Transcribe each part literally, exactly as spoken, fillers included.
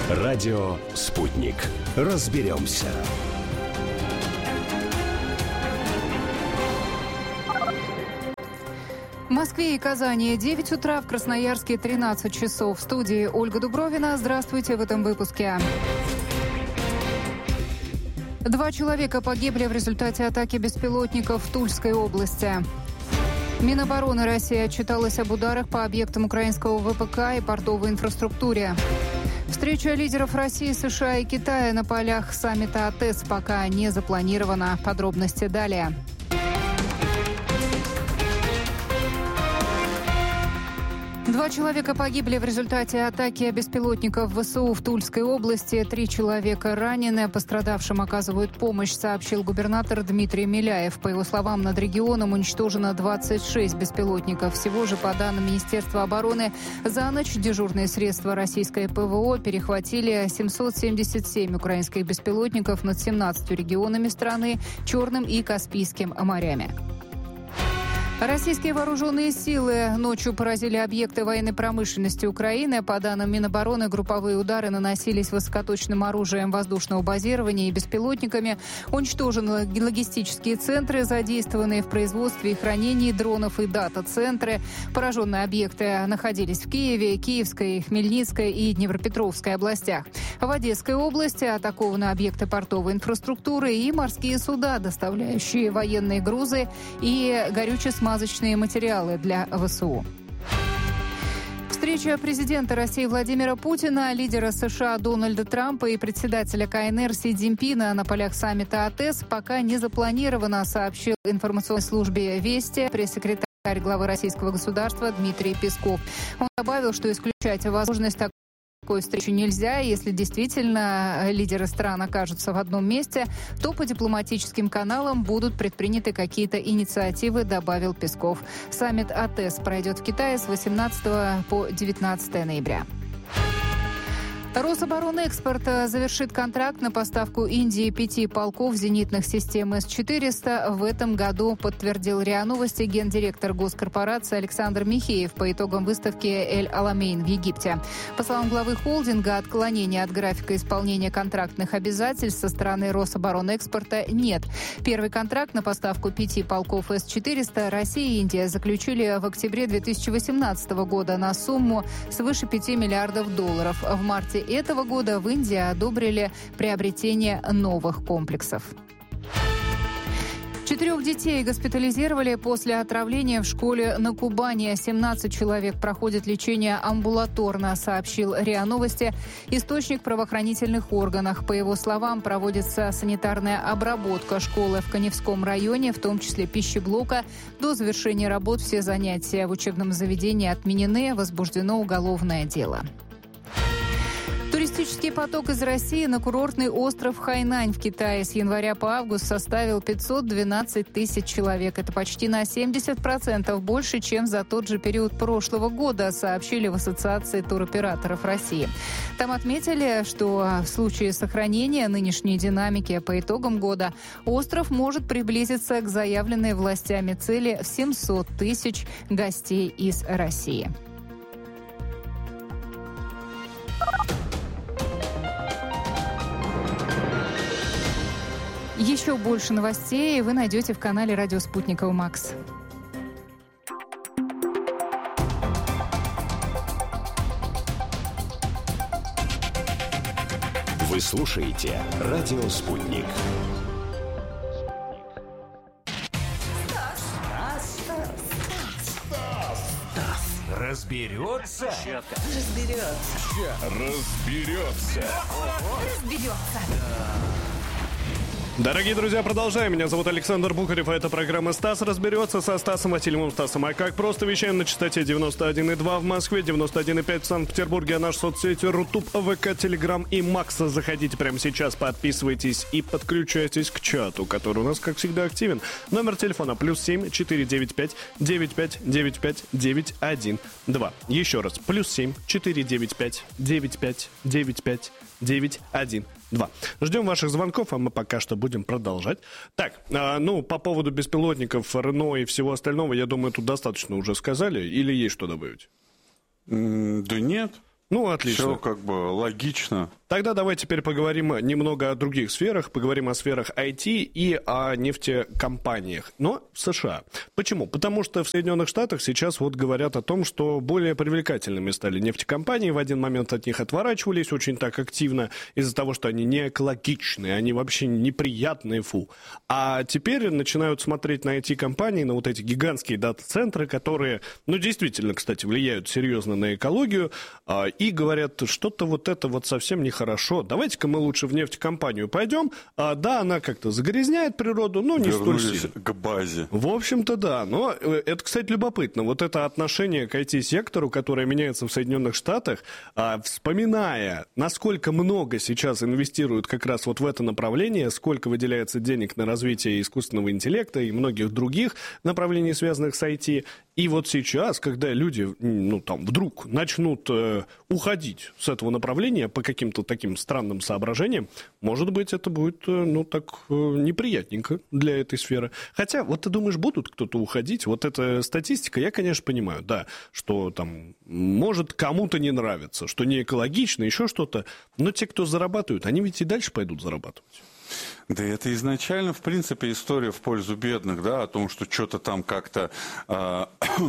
Радио «Спутник». Разберемся. В Москве и Казани девять утра, в Красноярске тринадцать часов. В студии Ольга Дубровина. Здравствуйте в этом выпуске. Два человека погибли в результате атаки беспилотников в Тульской области. Минобороны России отчиталась об ударах по объектам украинского ВПК и портовой инфраструктуре. Встреча лидеров России, США и Китая на полях саммита АТЭС пока не запланирована. Подробности далее. Два человека погибли в результате атаки беспилотников ВСУ в Тульской области. Три человека ранены. Пострадавшим оказывают помощь, сообщил губернатор Дмитрий Миляев. По его словам, над регионом уничтожено двадцать шесть беспилотников. Всего же, по данным Министерства обороны, за ночь дежурные средства российской ПВО перехватили семьсот семьдесят семь украинских беспилотников над семнадцатью регионами страны, Черным и Каспийским морями. Российские вооруженные силы ночью поразили объекты военной промышленности Украины. По данным Минобороны, групповые удары наносились высокоточным оружием воздушного базирования и беспилотниками. Уничтожены логистические центры, задействованные в производстве и хранении дронов и дата-центры. Пораженные объекты находились в Киеве, Киевской, Хмельницкой и Днепропетровской областях. В Одесской области атакованы объекты портовой инфраструктуры и морские суда, доставляющие военные грузы и горюче-смазочные смазочные материалы для ВСУ. Встреча президента России Владимира Путина, лидера США Дональда Трампа и председателя КНР Си Цзиньпина на полях саммита АТЭС пока не запланирована, сообщил информационной службе «Вести» пресс-секретарь главы российского государства Дмитрий Песков. Он добавил, что исключать возможность такой Такой встречи нельзя. Если действительно лидеры стран окажутся в одном месте, то по дипломатическим каналам будут предприняты какие-то инициативы, добавил Песков. Саммит АТЭС пройдет в Китае с восемнадцатого по девятнадцатое ноября. Рособоронэкспорт завершит контракт на поставку Индии пяти полков зенитных систем С четыреста в этом году, подтвердил РИА Новости гендиректор госкорпорации Александр Михеев по итогам выставки «Эль-Аламейн» в Египте. По словам главы холдинга, отклонения от графика исполнения контрактных обязательств со стороны Рособоронэкспорта нет. Первый контракт на поставку пяти полков С четыреста Россия и Индия заключили в октябре две тысячи восемнадцатого года на сумму свыше пяти миллиардов долларов. В марте этого года в Индии одобрили приобретение новых комплексов. Четырех детей госпитализировали после отравления в школе на Кубани. семнадцать человек проходят лечение амбулаторно, сообщил РИА Новости источник в правоохранительных органах. По его словам, проводится санитарная обработка школы в Каневском районе, в том числе пищеблока. До завершения работ все занятия в учебном заведении отменены, возбуждено уголовное дело. Туристический поток из России на курортный остров Хайнань в Китае с января по август составил пятьсот двенадцать тысяч человек. Это почти на семьдесят процентов больше, чем за тот же период прошлого года, сообщили в Ассоциации туроператоров России. Там отметили, что в случае сохранения нынешней динамики по итогам года остров может приблизиться к заявленной властями цели в семьсот тысяч гостей из России. Еще больше новостей вы найдете в канале «Радио Спутников Макс». Вы слушаете «Радио Спутник». Разберется? Разберется. Разберется. Разберется. Дорогие друзья, продолжаем. Меня зовут Александр Бухарев, а это программа «Стас разберется» со Стасом Васильевым Стасом. А как просто вещаем на частоте девяносто один и два в Москве, девяносто один и пять в Санкт-Петербурге, а наши соцсети Рутуб, ВК, Телеграм и Макса. Заходите прямо сейчас, подписывайтесь и подключайтесь к чату, который у нас, как всегда, активен. Номер телефона плюс семь четыре девять пять девять пять девять пять девять один два. Еще раз, плюс семь четыре девять пять девять пять девять пять девять один два. Ждем ваших звонков, а мы пока что будем продолжать. Так, э, ну, по поводу беспилотников, Рено и всего остального, я думаю, тут достаточно уже сказали. Или есть что добавить? Mm, да нет. Ну, отлично. Все как бы логично. Тогда давай теперь поговорим немного о других сферах, поговорим о сферах ай ти и о нефтекомпаниях, но в США. Почему? Потому что в Соединенных Штатах сейчас вот говорят о том, что более привлекательными стали нефтекомпании, в один момент от них отворачивались очень так активно из-за того, что они не экологичные, они вообще неприятные, фу. А теперь начинают смотреть на ай ти-компании, на вот эти гигантские дата-центры, которые, ну, действительно, кстати, влияют серьезно на экологию, и говорят, что-то вот это вот совсем не хорошо. Давайте-ка мы лучше в нефтекомпанию пойдем. А, да, она как-то загрязняет природу, но не столь сильно. К базе. В общем-то, да. Но это, кстати, любопытно. Вот это отношение к ай ти-сектору, которое меняется в Соединенных Штатах, а, вспоминая, насколько много сейчас инвестируют как раз вот в это направление, сколько выделяется денег на развитие искусственного интеллекта и многих других направлений, связанных с ай ти. И вот сейчас, когда люди, ну, там, вдруг начнут э, уходить с этого направления по каким-то таким странным соображениям, может быть, это будет, э, ну, так э, неприятненько для этой сферы. Хотя, вот ты думаешь, будут кто-то уходить? Вот эта статистика, я, конечно, понимаю, да, что там может кому-то не нравится, что не экологично, еще что-то, но те, кто зарабатывают, они ведь и дальше пойдут зарабатывать. Да это изначально, в принципе, история в пользу бедных, да, о том, что что-то там как-то... Э,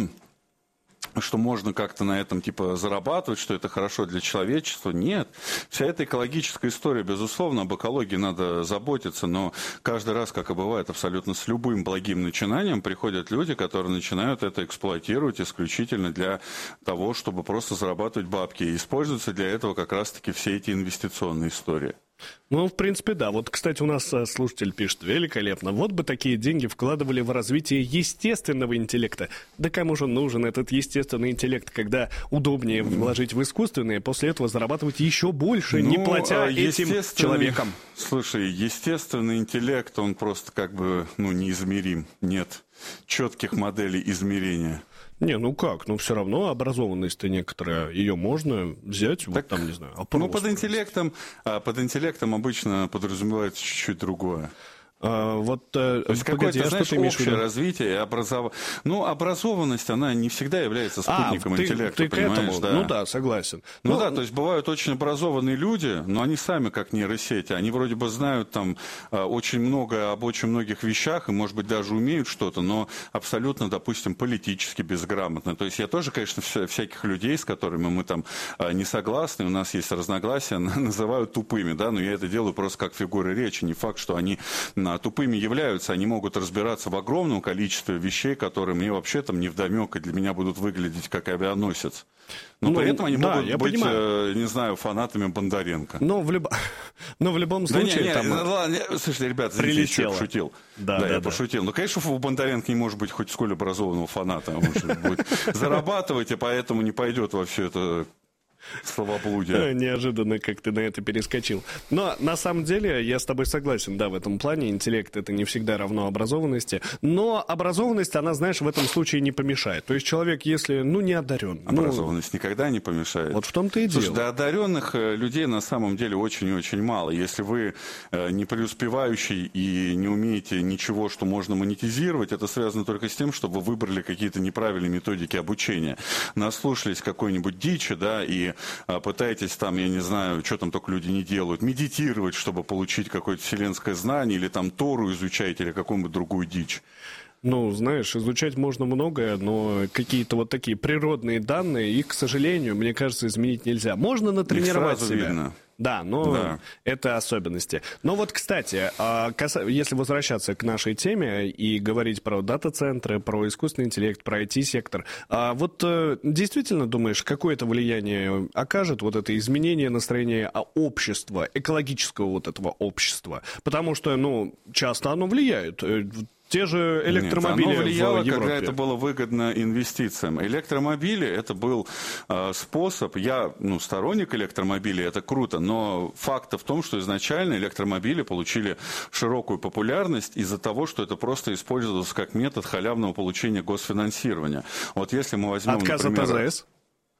что можно как-то на этом типа зарабатывать, что это хорошо для человечества. Нет. Вся эта экологическая история, безусловно, об экологии надо заботиться, но каждый раз, как и бывает абсолютно с любым благим начинанием, приходят люди, которые начинают это эксплуатировать исключительно для того, чтобы просто зарабатывать бабки. И используются для этого как раз-таки все эти инвестиционные истории. Ну, в принципе, да. Вот, кстати, у нас слушатель пишет, великолепно. Вот бы такие деньги вкладывали в развитие естественного интеллекта. Да кому же нужен этот естественный интеллект, когда удобнее вложить в искусственный, и после этого зарабатывать еще больше, ну, не платя этим человеком? Слушай, естественный интеллект, он просто как бы, ну, неизмерим. Нет четких моделей измерения. Не, ну как, ну все равно образованность-то некоторая, ее можно взять, так, вот там, не знаю. Ну, под интеллектом, под интеллектом обычно подразумевается чуть-чуть другое. А, вот, То есть какое-то, знаешь, общее развитие и образов... Ну, образованность, она не всегда является спутником а, ты, ты интеллекта, к понимаешь? Этому? Да. Ну да, согласен. Ну но... да, то есть бывают очень образованные люди, но они сами как нейросети, они вроде бы знают там очень много об очень многих вещах и, может быть, даже умеют что-то, но абсолютно, допустим, политически безграмотно. То есть я тоже, конечно, вся, всяких людей, с которыми мы там не согласны, у нас есть разногласия, называю тупыми, да, но я это делаю просто как фигуры речи, не факт, что они тупыми являются, они могут разбираться в огромном количестве вещей, которые мне вообще там невдомек и для меня будут выглядеть как авианосец. Но ну, при этом они да, могут быть, э, не знаю, фанатами Бондаренко. Но в, люб... Но в любом случае... Да не, не, там... ладно, слушайте, ребята, извините, я пошутил. Да, да, да, я да. пошутил. Ну, конечно, у Бондаренко не может быть хоть сколь образованного фаната. Он же будет зарабатывать, и поэтому не пойдет во все это... словоблудие. Неожиданно, как ты на это перескочил. Но на самом деле я с тобой согласен, да, в этом плане. Интеллект — это не всегда равно образованности. Но образованность, она, знаешь, в этом случае не помешает. То есть человек, если, ну, не одарен. Образованность ну, никогда не помешает. Вот в том-то и дело. Слушай, да, одаренных людей на самом деле очень и очень мало. Если вы не преуспевающий и не умеете ничего, что можно монетизировать, это связано только с тем, что вы выбрали какие-то неправильные методики обучения. Наслушались какой-нибудь дичи, да, и пытаетесь там, я не знаю, что там только люди не делают, медитировать, чтобы получить какое-то вселенское знание, или там Тору изучаете, или какую-нибудь другую дичь. Ну, знаешь, изучать можно многое, но какие-то вот такие природные данные, их, к сожалению, мне кажется, изменить нельзя. Можно натренировать себя. Видно. Да, но да. это особенности. Но вот, кстати, если возвращаться к нашей теме и говорить про дата-центры, про искусственный интеллект, про ай ти-сектор, вот действительно думаешь, какое-то влияние окажет вот это изменение настроения общества, экологического вот этого общества? Потому что, ну, часто оно влияет. Те же электромобили. Нет, оно влияло, в Европе. Когда это было выгодно инвестициям. Электромобили — это был э, способ, я ну, сторонник электромобилей, это круто, но факт в том, что изначально электромобили получили широкую популярность из-за того, что это просто использовалось как метод халявного получения госфинансирования. Вот если мы возьмем, отказ например, от АЗС?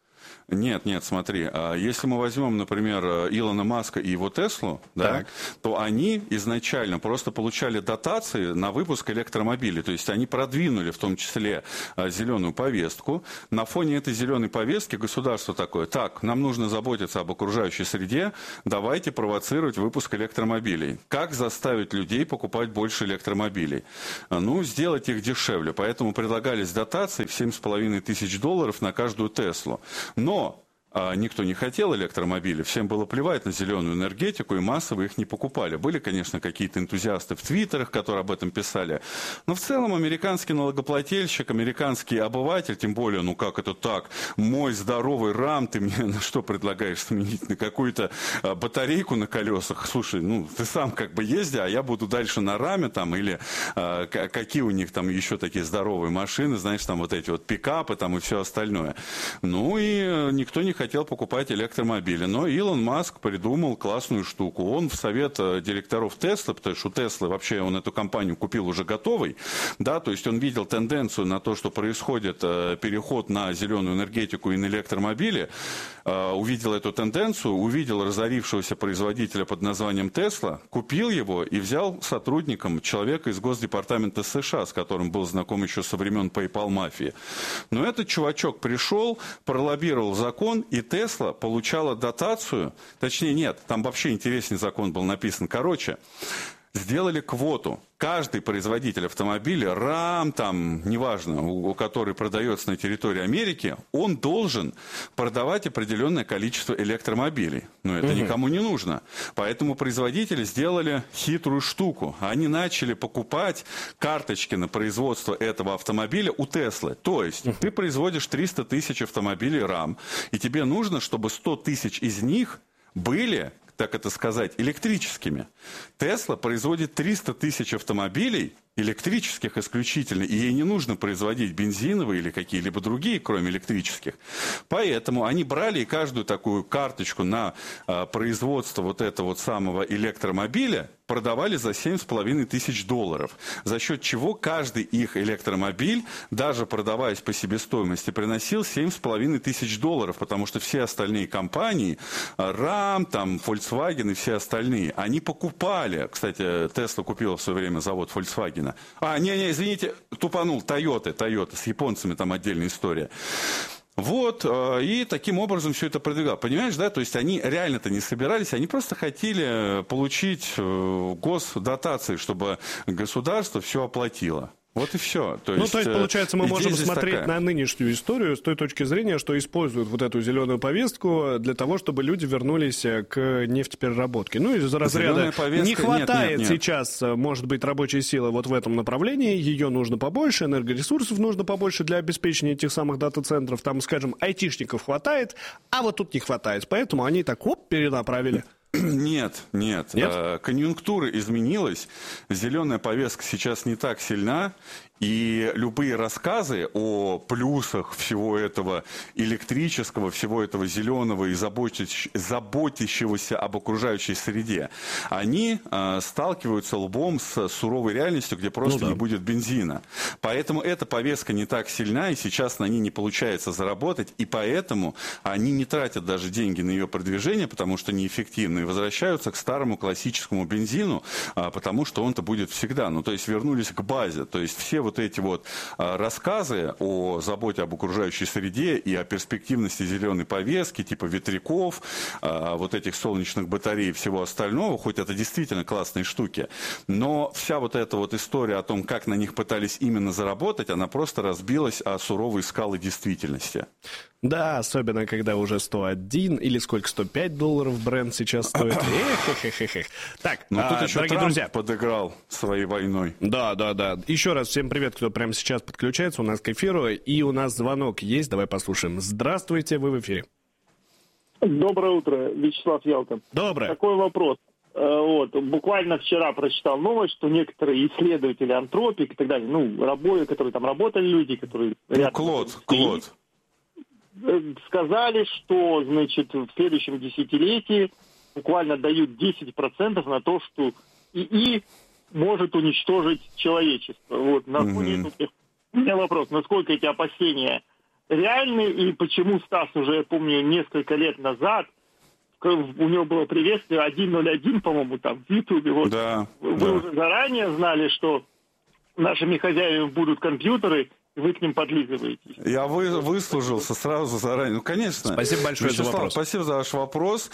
Нет, нет, смотри, если мы возьмем, например, Илона Маска и его Теслу, да, то они изначально просто получали дотации на выпуск электромобилей, то есть они продвинули в том числе зеленую повестку. На фоне этой зеленой повестки государство такое: так, нам нужно заботиться об окружающей среде, давайте провоцировать выпуск электромобилей. Как заставить людей покупать больше электромобилей? Ну, сделать их дешевле, поэтому предлагались дотации в семь с половиной тысяч долларов на каждую Теслу. Но А никто не хотел электромобили, всем было плевать на зеленую энергетику, и массово их не покупали. Были, конечно, какие-то энтузиасты в твиттерах, которые об этом писали, но в целом американский налогоплательщик, американский обыватель, тем более, ну как это так, мой здоровый рам, ты мне на что предлагаешь сменить? На какую-то батарейку на колесах? Слушай, ну ты сам как бы езди, а я буду дальше на раме там, или а, какие у них там еще такие здоровые машины, знаешь, там вот эти вот пикапы там и все остальное. Ну и никто не хотел покупать электромобили. Но Илон Маск придумал классную штуку. Он в совет директоров Теслы, потому что у Теслы вообще он эту компанию купил уже готовой, да, то есть он видел тенденцию на то, что происходит переход на зеленую энергетику и на электромобили, увидел эту тенденцию, увидел разорившегося производителя под названием Тесла, купил его и взял сотрудником человека из Госдепартамента США, с которым был знаком еще со времен PayPal мафии. Но этот чувачок пришел, пролоббировал закон, и Тесла получала дотацию, точнее нет, там вообще интересный закон был написан, короче, сделали квоту. Каждый производитель автомобиля, рам, там, неважно, у, у который продается на территории Америки, он должен продавать определенное количество электромобилей. Но это угу. никому не нужно. Поэтому производители сделали хитрую штуку. Они начали покупать карточки на производство этого автомобиля у Теслы. То есть угу. ты производишь триста тысяч автомобилей рам, и тебе нужно, чтобы сто тысяч из них были, так это сказать, электрическими. Тесла производит триста тысяч автомобилей, электрических исключительно, и ей не нужно производить бензиновые или какие-либо другие, кроме электрических. Поэтому они брали каждую такую карточку на а, производство вот этого вот самого электромобиля, продавали за семь с половиной тысяч долларов, за счет чего каждый их электромобиль, даже продаваясь по себестоимости, приносил семь с половиной тысяч долларов, потому что все остальные компании, рам, там, Volkswagen и все остальные, они покупали, кстати, Tesla купила в свое время завод Volkswagen. А, не-не, извините, тупанул, Toyota, Toyota, с японцами там отдельная история. Вот, и таким образом все это продвигало. Понимаешь, да, то есть они реально-то не собирались, они просто хотели получить госдотации, чтобы государство все оплатило. Вот и все. То ну, есть, то есть, получается, мы можем смотреть такая. на нынешнюю историю с той точки зрения, что используют вот эту зеленую повестку для того, чтобы люди вернулись к нефтепереработке. Ну, из-за разряда повестка... не хватает нет, нет, нет. сейчас, может быть, рабочей силы вот в этом направлении, ее нужно побольше, энергоресурсов нужно побольше для обеспечения этих самых дата-центров, там, скажем, айтишников хватает, а вот тут не хватает, поэтому они так, оп, перенаправили. Нет, нет, нет? Конъюнктура изменилась, зеленая повестка сейчас не так сильна, и любые рассказы о плюсах всего этого электрического, всего этого зеленого и заботящегося об окружающей среде, они э, сталкиваются лбом с суровой реальностью, где просто ну, да. не будет бензина. Поэтому эта повестка не так сильна, и сейчас на ней не получается заработать, и поэтому они не тратят даже деньги на ее продвижение, потому что неэффективно, и возвращаются к старому классическому бензину, э, потому что он-то будет всегда. Ну, то есть вернулись к базе, то есть все вот эти вот а, рассказы о заботе об окружающей среде и о перспективности зеленой повестки, типа ветряков, а, вот этих солнечных батарей и всего остального, хоть это действительно классные штуки, но вся вот эта вот история о том, как на них пытались именно заработать, она просто разбилась о суровые скалы действительности. Да, особенно когда уже сто один или сколько, сто пять долларов бренд сейчас стоит. Эх-эх-эх-эх. Так, ну, а, тут еще дорогие Трамп друзья, подыграл своей войной. Да, да, да. Еще раз всем привет, кто прямо сейчас подключается у нас к эфиру. И у нас звонок есть, давай послушаем. Здравствуйте, вы в эфире. Доброе утро, Вячеслав Ялкин. Доброе. Такой вопрос. Вот, буквально вчера прочитал новость, что некоторые исследователи антропик и так далее, ну, работы, которые там работали люди, которые... Ну, Клод, Клод. Сказали, что, значит, в следующем десятилетии буквально дают десять процентов на то, что ИИ может уничтожить человечество. Вот, на фоне mm-hmm. этих... У меня вопрос, насколько эти опасения реальный, и почему Стас уже, я помню, несколько лет назад, у него было приветствие один ноль один, по-моему, там в Ютубе. Вот. Да, Вы да. уже заранее знали, что нашими хозяевами будут компьютеры, и вы к ним подлизываетесь. Я вы, выслужился сразу заранее. Ну, конечно. Спасибо большое Вячеслав, за вопрос. Спасибо за ваш вопрос.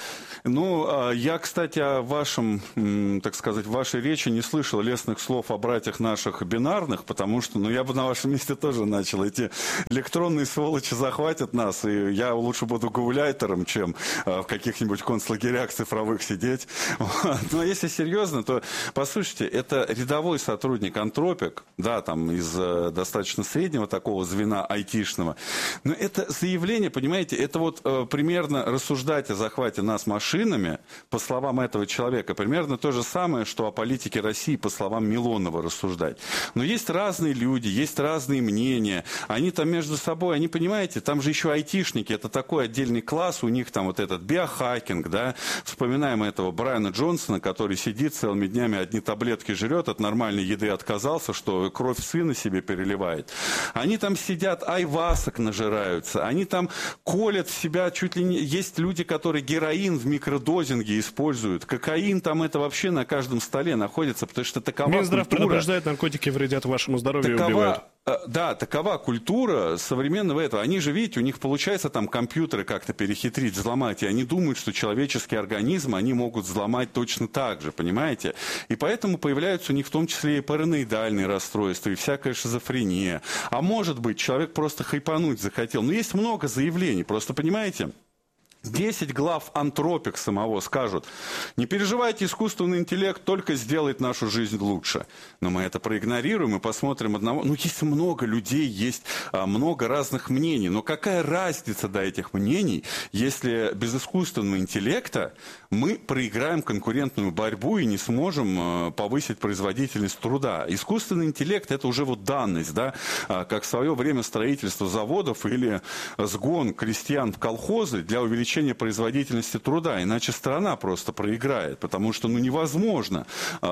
Ну, я, кстати, о вашем, так сказать, в вашей речи не слышал лестных слов о братьях наших бинарных, потому что, ну, я бы на вашем месте тоже начал. Эти электронные сволочи захватят нас, и я лучше буду гауляйтером, чем в каких-нибудь концлагерях цифровых сидеть. Но если серьезно, то, послушайте, это рядовой сотрудник Антропик, да, там, из достаточно среднего такого звена айтишного. Но это заявление, понимаете, это вот э, примерно рассуждать о захвате нас машинами, по словам этого человека, примерно то же самое, что о политике России, по словам Милонова, рассуждать. Но есть разные люди, есть разные мнения, они там между собой, они, понимаете, там же еще айтишники, это такой отдельный класс, у них там вот этот биохакинг, да, вспоминаем этого Брайана Джонсона, который сидит целыми днями, одни таблетки жрет, от нормальной еды отказался, что кровь сына себе переливает. Они там сидят, айвасок нажираются, они там колят в себя чуть ли не... Есть люди, которые героин в микродозинге используют, кокаин там это вообще на каждом столе находится, потому что такова Минздрав культура. предупреждает, наркотики вредят вашему здоровью и Такова, убивают. да, такова культура современного этого. Они же, видите, у них получается там компьютеры как-то перехитрить, взломать, и они думают, что человеческий организм они могут взломать точно так же, понимаете? И поэтому появляются у них в том числе и параноидальные расстройства, и всякая шизофрения. А может быть, человек просто хайпануть захотел. Но есть много заявлений, просто понимаете... Десять глав Антропик самого скажут, не переживайте, искусственный интеллект только сделает нашу жизнь лучше. Но мы это проигнорируем и посмотрим одного. Ну, есть много людей, есть а, много разных мнений. Но какая разница до этих мнений, если без искусственного интеллекта мы проиграем конкурентную борьбу и не сможем а, повысить производительность труда? Искусственный интеллект – это уже вот данность, да, а, как в свое время строительство заводов или сгон крестьян в колхозы для увеличения производительности труда, иначе страна просто проиграет, потому что ну, невозможно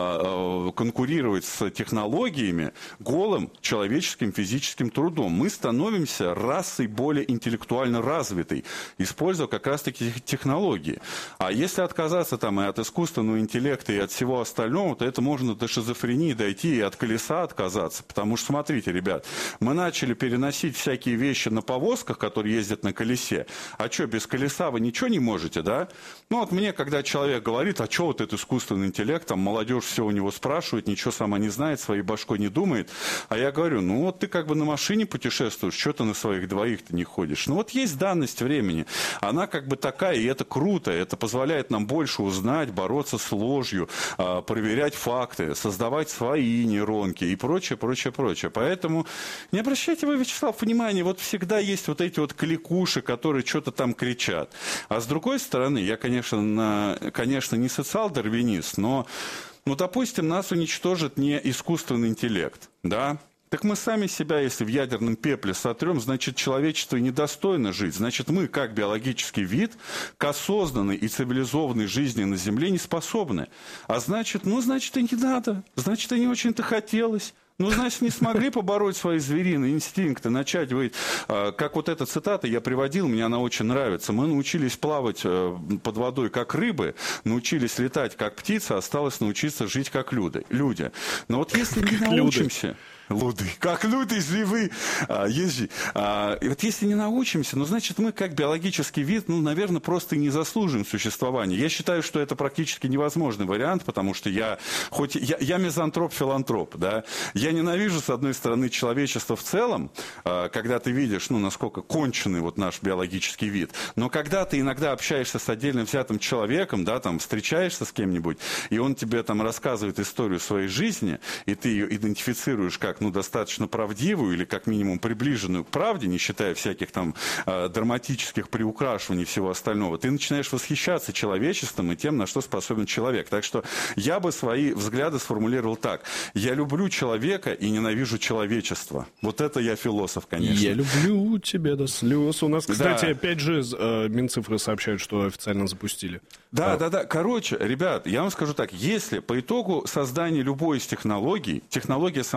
э, конкурировать с технологиями голым человеческим физическим трудом. Мы становимся расой более интеллектуально развитой, используя как раз-таки технологии. А если отказаться там и от искусственного интеллекта, и от всего остального, то это можно до шизофрении дойти и от колеса отказаться. Потому что, смотрите, ребят, мы начали переносить всякие вещи на повозках, которые ездят на колесе. А что, без колеса вы ничего не можете, да? Ну вот мне, когда человек говорит, а что вот этот искусственный интеллект, там молодежь все у него спрашивает, ничего сама не знает, своей башкой не думает, а я говорю, ну вот ты как бы на машине путешествуешь, что ты на своих двоих-то не ходишь? Ну вот есть данность времени, она как бы такая, и это круто, это позволяет нам больше узнать, бороться с ложью, проверять факты, создавать свои нейронки и прочее, прочее, прочее. Поэтому не обращайте вы, Вячеслав, внимания, вот всегда есть вот эти вот кликуши, которые что-то там кричат. А с другой стороны, я, конечно, конечно не социал-дарвинист, но, ну, допустим, нас уничтожит не искусственный интеллект, да? Так мы сами себя, если в ядерном пепле сотрем, значит, человечество недостойно жить. Значит, мы, как биологический вид, к осознанной и цивилизованной жизни на Земле не способны. А значит, ну, значит, и не надо. Значит, и не очень-то хотелось. Ну, значит, не смогли побороть свои звериные инстинкты, начать быть, как вот эта цитата я приводил, мне она очень нравится. Мы научились плавать под водой, как рыбы, научились летать, как птицы, осталось научиться жить, как люди. Но вот если не научимся... Луды. Как люди живы. А, езжи. А, и вот если не научимся, ну, значит, мы как биологический вид, ну, наверное, просто не заслужим существования. Я считаю, что это практически невозможный вариант, потому что я, хоть я, я мизантроп-филантроп, да, я ненавижу, с одной стороны, человечество в целом, а, когда ты видишь, ну, насколько конченый вот наш биологический вид, но когда ты иногда общаешься с отдельно взятым человеком, да, там, встречаешься с кем-нибудь, и он тебе там рассказывает историю своей жизни, и ты ее идентифицируешь как ну, достаточно правдивую или как минимум приближенную к правде, не считая всяких там э, драматических приукрашиваний и всего остального, ты начинаешь восхищаться человечеством и тем, на что способен человек. Так что я бы свои взгляды сформулировал так. Я люблю человека и ненавижу человечество. Вот это я философ, конечно. Я люблю тебя до слез. У нас, кстати, да. пять джи э, Минцифры сообщают, что официально запустили. Да, а. да, да. Короче, ребят, я вам скажу так. Если по итогу создания любой из технологий, технология сама по себе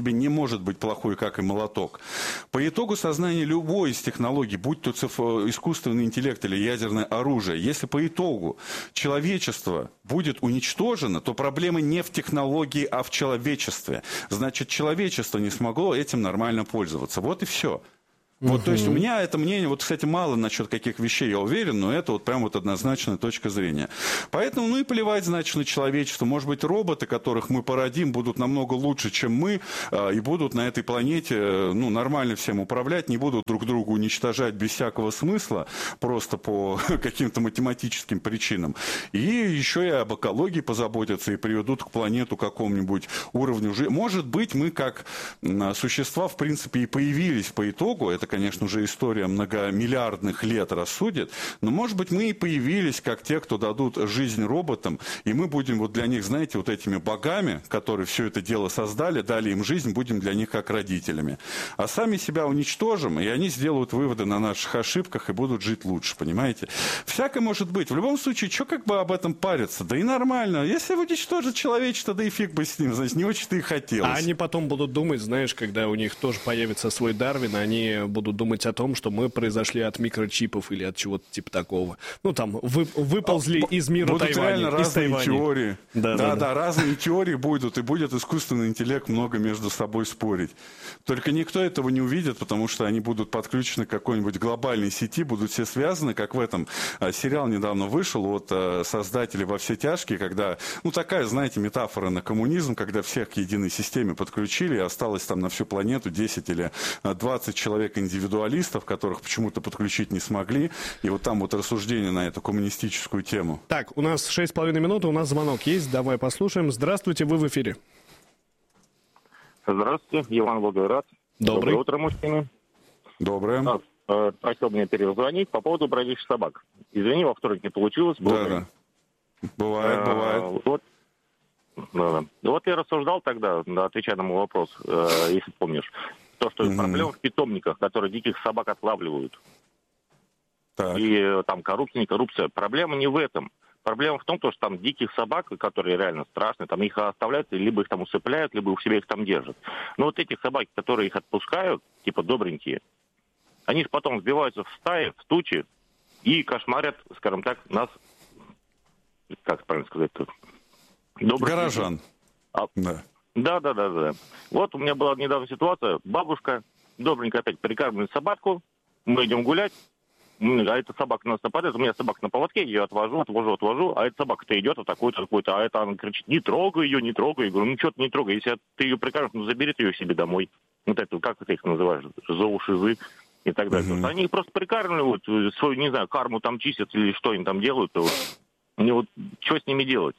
себе не может быть плохой, как и молоток. По итогу сознания любой из технологий, будь то циф- искусственный интеллект или ядерное оружие, если по итогу человечество будет уничтожено, то проблема не в технологии, а в человечестве. Значит, человечество не смогло этим нормально пользоваться. Вот и все. Вот, то есть у меня это мнение, вот, кстати, мало насчет каких вещей, я уверен, но это вот прям вот однозначная точка зрения. Поэтому, ну и плевать, значит, на человечество. Может быть, роботы, которых мы породим, будут намного лучше, чем мы, и будут на этой планете, ну, нормально всем управлять, не будут друг друга уничтожать без всякого смысла, просто по каким-то математическим причинам. И еще и об экологии позаботятся и приведут к планету к какому-нибудь уровню. Может быть, мы как существа, в принципе, и появились по итогу, это, конечно, уже история многомиллиардных лет рассудит, но, может быть, мы и появились как те, кто дадут жизнь роботам, и мы будем вот для них, знаете, вот этими богами, которые все это дело создали, дали им жизнь, будем для них как родителями. А сами себя уничтожим, и они сделают выводы на наших ошибках и будут жить лучше, понимаете? Всякое может быть. В любом случае, что как бы об этом париться? Да и нормально. Если уничтожить человечество, да и фиг бы с ним, значит, не очень-то и хотелось. А они потом будут думать, знаешь, когда у них тоже появится свой Дарвин, они будут будут думать о том, что мы произошли от микрочипов или от чего-то типа такого. Ну, там, вы, выползли из мира будут Тайваня. Будут реально разные Тайваня. теории. Да, да, да, да. разные теории будут, и будет искусственный интеллект много между собой спорить. Только никто этого не увидит, потому что они будут подключены к какой-нибудь глобальной сети, будут все связаны, как в этом сериал недавно вышел от создателей «Во все тяжкие», когда, ну, такая, знаете, метафора на коммунизм, когда всех к единой системе подключили, и осталось там на всю планету десять или двадцать человек индивидуалистов, которых почему-то подключить не смогли. И вот там вот рассуждение на эту коммунистическую тему. Так, у нас шесть с половиной минут, у нас звонок есть, давай послушаем. Здравствуйте, вы в эфире. Здравствуйте, Иван Волгоград. Доброе. Доброе утро, мужчины. Доброе. А, э, просил меня перезвонить по поводу бродячих собак. Извини, во вторник не получилось. Да, да. Бывает, а, бывает. Вот, да, да. Вот я рассуждал тогда, да, отвечая на мой вопрос, э, если помнишь, то, что mm-hmm. проблема в питомниках, которые диких собак отлавливают. Так. И э, там коррупция, не коррупция. Проблема не в этом. Проблема в том, что там диких собак, которые реально страшные, там их оставляют, либо их там усыпляют, либо у себя их там держат. Но вот эти собаки, которые их отпускают, типа добренькие, они же потом сбиваются в стаи, в тучи и кошмарят, скажем так, нас, как правильно сказать-то? Добрых горожан. А, да. Да, да, да, да. Вот у меня была недавно ситуация. Бабушка добренько опять прикармливает собаку. Мы идем гулять. А эта собака нас нападает. У меня собака на поводке, я ее отвожу, отвожу, отвожу. А эта собака-то идет, а такой-то, такой-то. А это она кричит: не трогай ее, не трогай. Я говорю: ну что ты не трогай? Если ты ее прикармишь, ну забери ты ее себе домой. Вот это, как ты их называешь? Зоошизы и так далее. Uh-huh. Они их просто прикармливают, свою, не знаю, карму там чистят или что они там делают. То мне вот что с ними делать?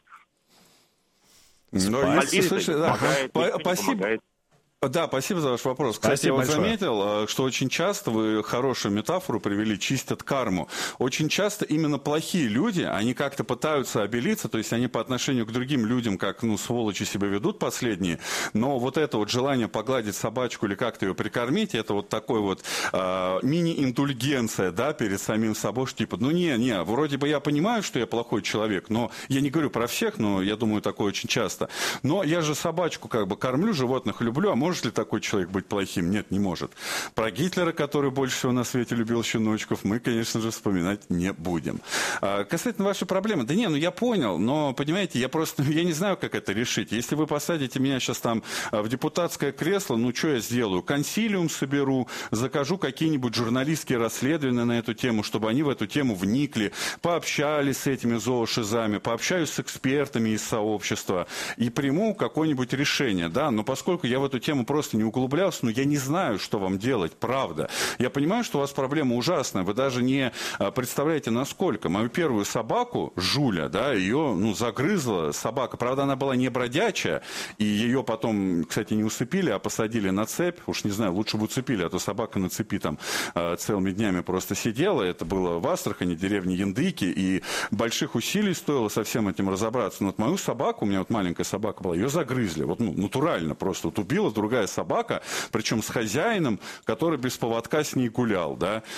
Но если, слушай, да, помогает, по- спасибо. Помогает. Да, спасибо за ваш вопрос. Кстати, Спасибо я вот большое. заметил, что очень часто, вы хорошую метафору привели, чистят карму. Очень часто именно плохие люди, они как-то пытаются обелиться, то есть они по отношению к другим людям, как, ну, сволочи себя ведут последние, но вот это вот желание погладить собачку или как-то ее прикормить, это вот такой вот э, мини-индульгенция, да, перед самим собой, что типа, ну не, не, вроде бы я понимаю, что я плохой человек, но я не говорю про всех, но я думаю, такое очень часто. Но я же собачку как бы кормлю, животных люблю, а может ли такой человек быть плохим? Нет, не может. Про Гитлера, который больше всего на свете любил щеночков, мы, конечно же, вспоминать не будем. А, касательно вашей проблемы, да не, ну я понял, но, понимаете, я просто, я не знаю, как это решить. Если вы посадите меня сейчас там в депутатское кресло, ну что я сделаю? Консилиум соберу, закажу какие-нибудь журналистские расследования на эту тему, чтобы они в эту тему вникли, пообщались с этими зоошизами, пообщаюсь с экспертами из сообщества и приму какое-нибудь решение, да, но поскольку я в эту тему просто не углублялся, но я не знаю, что вам делать, правда. Я понимаю, что у вас проблема ужасная, вы даже не представляете, насколько. Мою первую собаку, Жуля, да, ее, ну, загрызла собака. Правда, она была не бродячая, и ее потом, кстати, не усыпили, а посадили на цепь. Уж не знаю, лучше бы усыпили, а то собака на цепи там целыми днями просто сидела. Это было в Астрахани, деревне Яндыки, и больших усилий стоило со всем этим разобраться. Но вот мою собаку, у меня вот маленькая собака была, ее загрызли, вот, ну, натурально просто. Вот убила другая собака, причем с хозяином, который без поводка с ней гулял, да.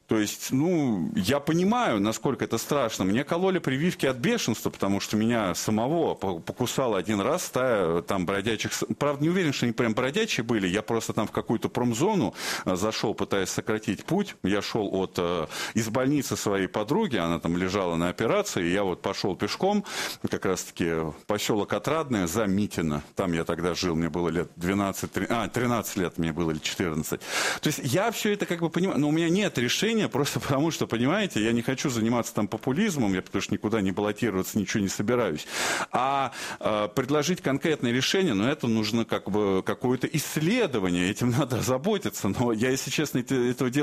То есть, ну, я понимаю, насколько это страшно. Мне кололи прививки от бешенства, потому что меня самого покусала один раз стая там бродячих. Правда, не уверен, что они прям бродячие были. Я просто там в какую-то промзону зашел, пытаясь сократить путь. Я шел от, из больницы своей подруги, она там лежала на операции. Я вот пошел пешком, как раз-таки поселок Отрадное, за Митино. Там я тогда жил, мне было лет двенадцать, а, тринадцать лет мне было, или четырнадцать. То есть я все это как бы понимаю, но у меня нет решения, просто потому что, понимаете, я не хочу заниматься там популизмом, я потому что никуда не баллотироваться, ничего не собираюсь. А э, предложить конкретное решение, ну, это нужно как бы какое-то исследование, этим надо заботиться. Но я, если честно, это, этого делать